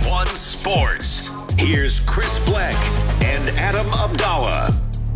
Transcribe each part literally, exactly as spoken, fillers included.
One Sports. Here's Chris Bleck and Adam Abdallah.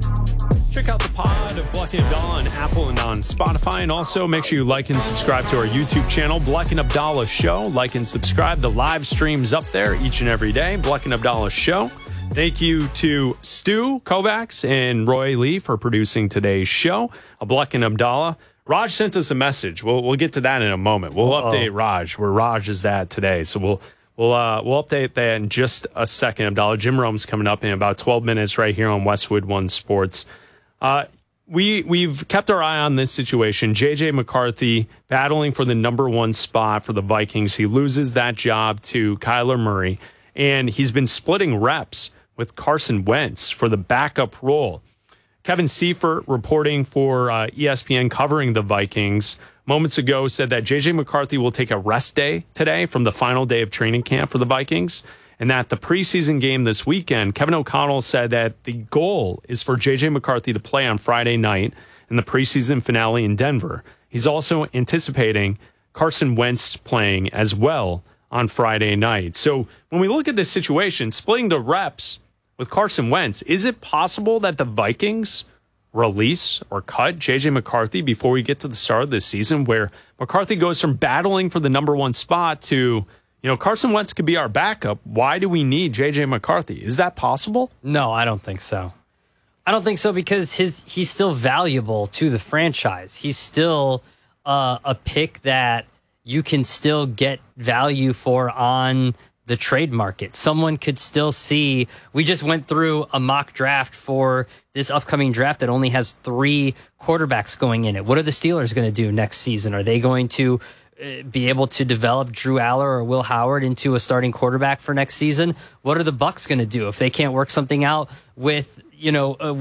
Check out the pod of Bleck and Abdallah on Apple and on Spotify. And also make sure you like and subscribe to our YouTube channel, Bleck and Abdallah Show. Like and subscribe. The live stream's up there each and every day, Bleck and Abdallah Show. Thank you to Stu Kovacs and Roy Lee for producing today's show. Bleck and Abdallah. Raj sent us a message. We'll we'll get to that in a moment. We'll Uh-oh. update Raj where Raj is at today. So we'll we'll uh, we'll update that in just a second. Abdallah, Jim Rome's coming up in about twelve minutes right here on Westwood One Sports. Uh, we we've kept our eye on this situation. J J McCarthy battling for the number one spot for the Vikings. He loses that job to Kyler Murray, and he's been splitting reps with Carson Wentz for the backup role. Kevin Seifert, reporting for uh, E S P N, covering the Vikings, moments ago said that J J McCarthy will take a rest day today from the final day of training camp for the Vikings, and that the preseason game this weekend, Kevin O'Connell said that the goal is for J J McCarthy to play on Friday night in the preseason finale in Denver. He's also anticipating Carson Wentz playing as well on Friday night. So when we look at this situation, splitting the reps with Carson Wentz, is it possible that the Vikings release or cut J J McCarthy before we get to the start of this season, where McCarthy goes from battling for the number one spot to, you know, Carson Wentz could be our backup. Why do we need J J McCarthy? Is that possible? No, I don't think so. I don't think so because his he's still valuable to the franchise. He's still uh, a pick that you can still get value for on the trade market. Someone could still see, we just went through a mock draft for this upcoming draft that only has three quarterbacks going in it. What are the Steelers going to do next season? Are they going to uh, be able to develop Drew Aller or Will Howard into a starting quarterback for next season? What are the Bucs going to do if they can't work something out with, you know, uh,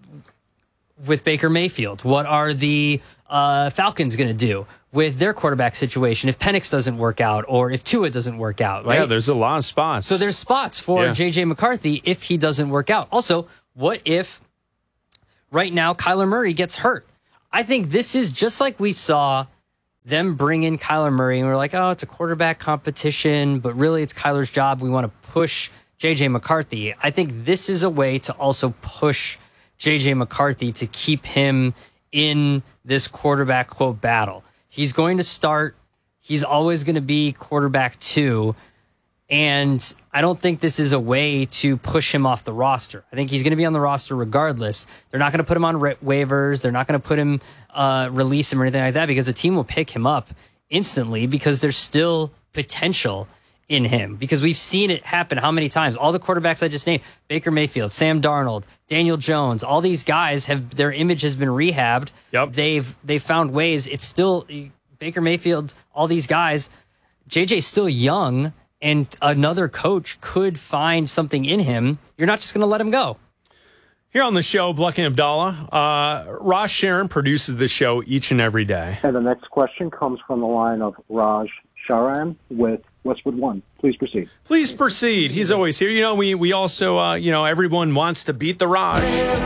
with Baker Mayfield? What are the uh, Falcons going to do with their quarterback situation if Penix doesn't work out or if Tua doesn't work out, right? Yeah, there's a lot of spots. So there's spots for yeah. J J McCarthy if he doesn't work out. Also, what if right now Kyler Murray gets hurt? I think this is just like we saw them bring in Kyler Murray and we're like, oh, it's a quarterback competition, but really it's Kyler's job. We want to push J J McCarthy. I think this is a way to also push J J McCarthy to keep him in this quarterback quote battle. He's going to start. He's always going to be quarterback two. And I don't think this is a way to push him off the roster. I think he's going to be on the roster regardless. They're not going to put him on waivers. They're not going to put him, uh, release him or anything like that because the team will pick him up instantly because there's still potential in him. Because we've seen it happen how many times? All the quarterbacks I just named, Baker Mayfield, Sam Darnold, Daniel Jones, all these guys have their image has been rehabbed. Yep. They've they've found ways. It's still Baker Mayfield, all these guys. J J's still young, and another coach could find something in him. You're not just going to let him go. Here on the show, Bleck and Abdallah, uh, Raj Sharon produces the show each and every day. And the next question comes from the line of Raj Sharan with Westwood One. Please proceed. Please proceed. He's always here. You know, we we also, uh, you know, everyone wants to beat the Raj.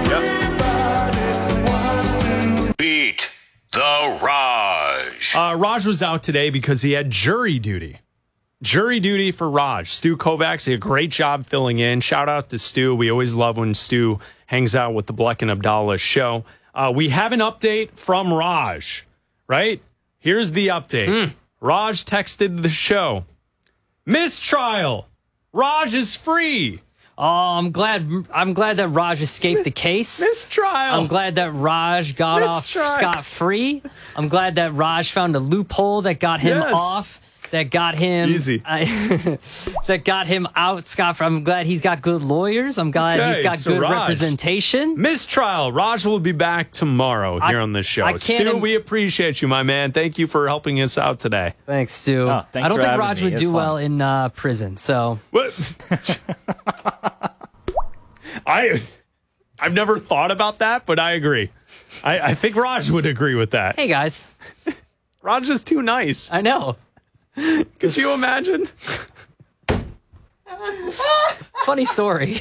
Yep. Beat the Raj. Uh, Raj was out today because he had jury duty. Jury duty for Raj. Stu Kovacs did a great job filling in. Shout out to Stu. We always love when Stu hangs out with the Bleck and Abdallah show. Uh, we have an update from Raj, right? Here's the update. Mm. Raj texted the show. Mistrial. Raj is free. Oh, I'm glad. I'm glad that Raj escaped the case. Mistrial. I'm glad that Raj got Mistrial. off scot-free. I'm glad that Raj found a loophole that got him Yes. off. That got him Easy. Uh, that got him out scot-free. I'm glad he's got good lawyers. I'm glad Okay, he's got so good Raj. representation. Mistrial. Raj will be back tomorrow here I- on the show. I can't Stu, im- we appreciate you, my man. Thank you for helping us out today. Thanks, Stu. Oh, thanks I don't for think having Raj me. would It's do fun. well in uh, prison. So What? I, I've never thought about that, but I agree. I, I think Raj would agree with that. hey, guys, Raj is too nice. I know. Could you imagine? Funny story.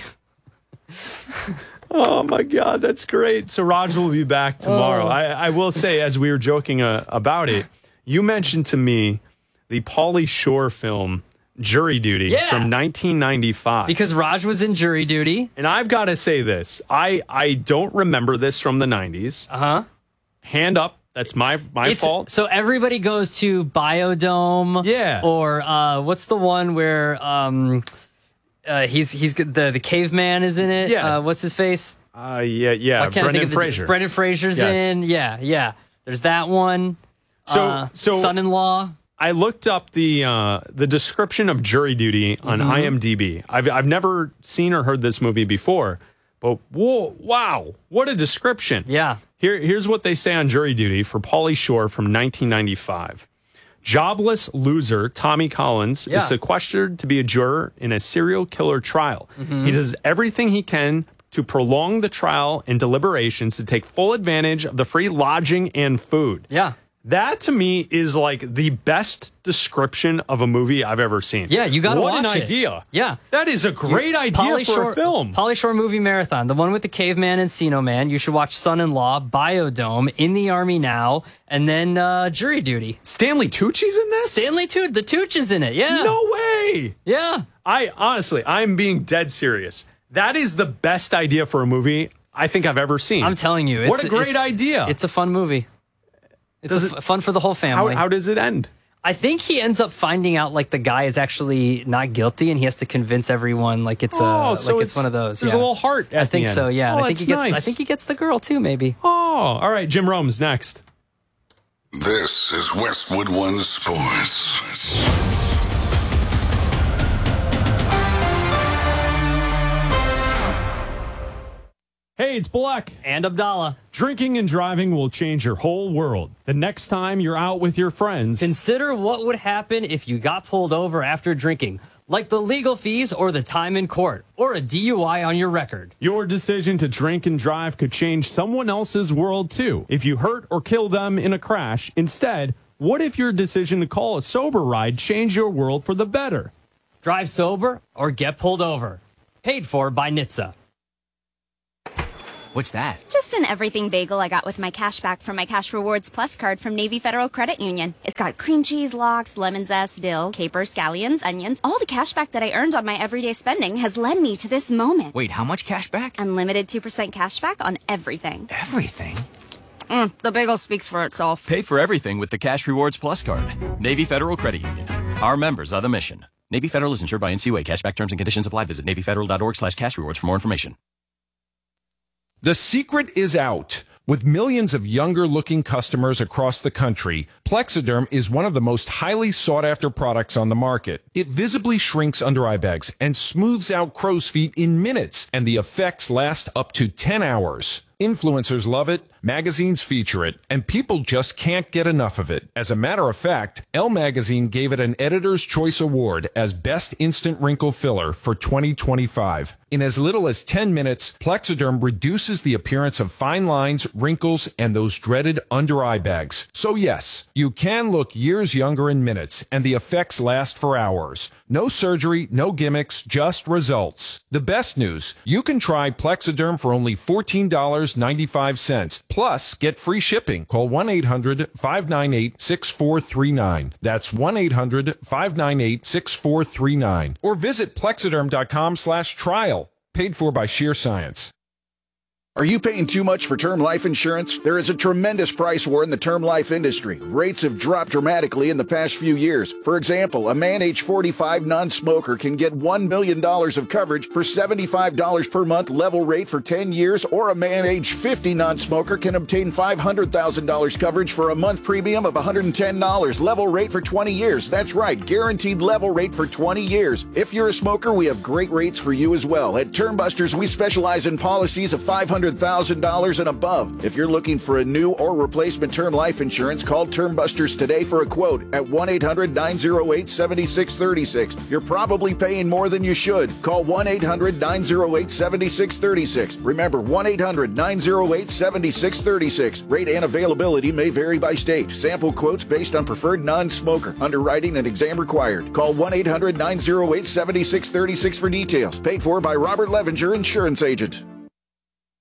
Oh, my God. That's great. So Raj will be back tomorrow. Oh. I, I will say, as we were joking uh, about it, you mentioned to me the Pauly Shore film Jury Duty Yeah. from nineteen ninety-five. Because Raj was in Jury Duty. And I've got to say this. I, I don't remember this from the nineties. Uh-huh. Hand up. That's my, my It's- fault. So everybody goes to Biodome. Yeah. Or uh, what's the one where um, uh, he's he's the the caveman is in it? Yeah. Uh, what's his face? Uh, yeah, yeah. Why can't I Brendan think of the- Fraser. Brendan Fraser's Yes. in. Yeah, yeah. There's that one. So, Uh, so Son-in-Law. I looked up the uh, the description of Jury Duty on Mm-hmm. IMDb. I've I've never seen or heard this movie before, but whoa, wow, what a description! Yeah. Here here's what they say on Jury Duty for Pauly Shore from nineteen ninety-five. Jobless loser Tommy Collins Yeah. is sequestered to be a juror in a serial killer trial. Mm-hmm. He does everything he can to prolong the trial and deliberations to take full advantage of the free lodging and food. Yeah. That to me is like the best description of a movie I've ever seen. Yeah, you gotta What watch an it. idea. Yeah. That is a great idea Pauly for Shore, a film. Pauly Shore movie marathon, the one with the caveman and Encino Man. You should watch Son-in-Law, Biodome, In the Army Now, and then uh, Jury Duty. Stanley Tucci's in this? Stanley Tucci, the Tooch is in it. Yeah. No way. Yeah. I honestly, I'm being dead serious. That is the best idea for a movie I think I've ever seen. I'm telling you. It's, What a great it's- idea. It's a fun movie. It's Does a it- f- fun for the whole how, family. how does it end? I think he ends up finding out like the guy is actually not guilty, and he has to convince everyone like it's Oh, uh, so like it's, it's- one of those. there's yeah. a little heart at I think the end. so. Yeah. Oh, And I think that's he gets. I nice. think he gets the girl too. Maybe. Oh, all right. Jim Rome's next. This is Westwood One Sports. Hey, it's Black. And Abdallah. Drinking and driving will change your whole world. The next time you're out with your friends, Consider what would happen if you got pulled over after drinking, like the legal fees or the time in court, or a D U I on your record. your decision to drink and drive could change someone else's world too. If you hurt or kill them in a crash, instead, what if your decision to call a sober ride changed your world for the better? Drive sober or get pulled over. Paid for by N H T S A. What's that? Just an everything bagel I got with my cash back from my Cash Rewards Plus card from Navy Federal Credit Union. It's got cream cheese, lox, lemon zest, dill, capers, scallions, onions. All the cash back that I earned on my everyday spending has led me to this moment. Wait, how much cash back? Unlimited two percent cash back on everything. Everything. Mm, the bagel speaks for itself. Pay for everything with the Cash Rewards Plus card. Navy Federal Credit Union. Our members are the mission. Navy Federal is insured by N C U A. Cashback terms and conditions apply. Visit NavyFederal.org slash cash rewards for more information. The secret is out. With millions of younger-looking customers across the country, Plexiderm is one of the most highly sought-after products on the market. It visibly shrinks under-eye bags and smooths out crow's feet in minutes, and the effects last up to ten hours. Influencers love it, magazines feature it, and people just can't get enough of it. As a matter of fact, Elle Magazine gave it an Editor's Choice Award as Best Instant Wrinkle Filler for twenty twenty-five. In as little as ten minutes, Plexiderm reduces the appearance of fine lines, wrinkles, and those dreaded under-eye bags. So yes, you can look years younger in minutes, and the effects last for hours. No surgery, no gimmicks, just results. The best news, you can try Plexiderm for only fourteen dollars and ninety-five cents. Plus, get free shipping. Call one eight hundred five nine eight six four three nine. That's one eight hundred five nine eight six four three nine. Or visit plexiderm.com slash trial. Paid for by Sheer Science. Are you paying too much for term life insurance? There is a tremendous price war in the term life industry. Rates have dropped dramatically in the past few years. For example, a man age forty-five non-smoker can get one million dollars of coverage for seventy-five dollars per month level rate for ten years, or a man age fifty non-smoker can obtain five hundred thousand dollars coverage for a month premium of one hundred ten dollars level rate for twenty years. That's right, guaranteed level rate for twenty years. If you're a smoker, we have great rates for you as well. At Term Busters, we specialize in policies of five hundred thousand dollars and above. If you're looking for a new or replacement term life insurance, call Term Busters today for a quote at one eight hundred nine oh eight seven six three six. You're probably paying more than you should. Call one eight hundred nine oh eight seven six three six. Remember, one eight hundred nine oh eight seven six three six. Rate and availability may vary by state. Sample quotes based on preferred non-smoker. Underwriting and exam required. Call one eight hundred nine oh eight seven six three six for details. Paid for by Robert Levinger, Insurance Agent.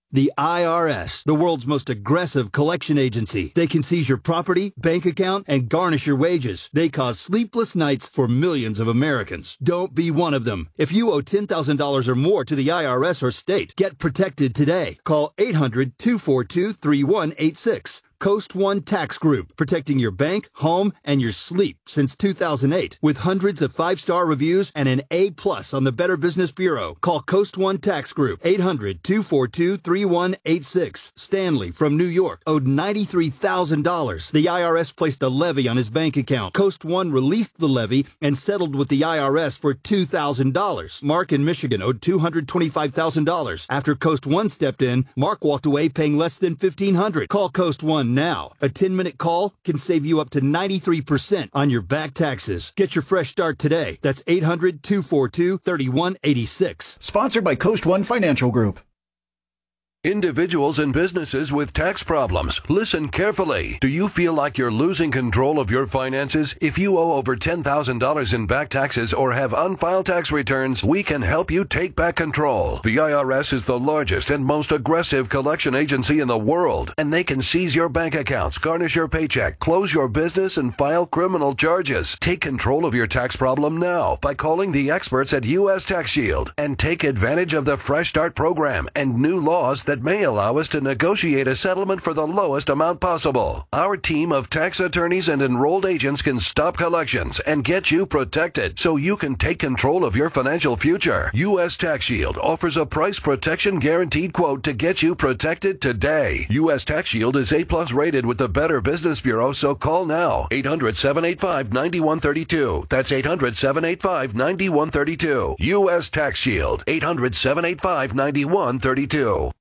The I R S, the world's most aggressive collection agency. They can seize your property, bank account, and garnish your wages. They cause sleepless nights for millions of Americans. Don't be one of them. If you owe ten thousand dollars or more to the I R S or state, get protected today. Call eight hundred, two four two, three one eight six. Coast One Tax Group, protecting your bank, home, and your sleep since two thousand eight. With hundreds of five-star reviews and an A plus on the Better Business Bureau. Call Coast One Tax Group, eight hundred, two four two, three one eight six. Stanley from New York owed ninety-three thousand dollars. The I R S placed a levy on his bank account. Coast One released the levy and settled with the I R S for two thousand dollars. Mark in Michigan owed two hundred twenty-five thousand dollars. After Coast One stepped in, Mark walked away paying less than fifteen hundred dollars. Call Coast One now. A ten-minute call can save you up to ninety-three percent on your back taxes. Get your fresh start today. That's eight hundred, two four two, three one eight six. Sponsored by Coast One Financial Group. Individuals and businesses with tax problems, listen carefully. Do you feel like you're losing control of your finances? If you owe over ten thousand dollars in back taxes or have unfiled tax returns, we can help you take back control. The I R S is the largest and most aggressive collection agency in the world, and they can seize your bank accounts, garnish your paycheck, close your business, and file criminal charges. Take control of your tax problem now by calling the experts at U S Tax Shield and take advantage of the Fresh Start program and new laws that may allow us to negotiate a settlement for the lowest amount possible. Our team of tax attorneys and enrolled agents can stop collections and get you protected so you can take control of your financial future. U S Tax Shield offers a price protection guaranteed quote to get you protected today. U S Tax Shield is A plus rated with the Better Business Bureau, so call now. eight hundred, seven eight five, nine one three two. That's eight hundred, seven eight five, nine one three two. U S Tax Shield. eight hundred, seven eight five, nine one three two.